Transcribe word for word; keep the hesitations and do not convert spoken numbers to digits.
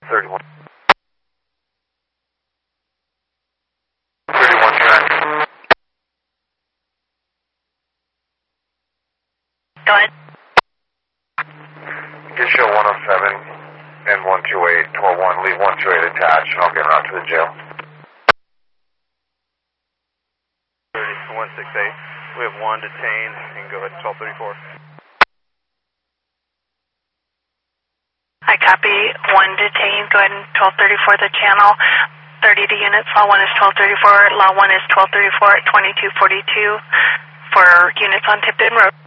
thirty-one. thirty-one, correct. Go ahead. Get show one oh seven and one two eight, twelve one, leave one two eight attached, and I'll get them out to the jail. thirty, one six eight. We have one detained, and go ahead, twelve thirty-four. I copy. One detained. Go ahead and twelve thirty-four the channel. thirty to units. Law one is twelve thirty-four. Law one is twelve thirty-four at twenty-two forty-two for units on Tipton Road.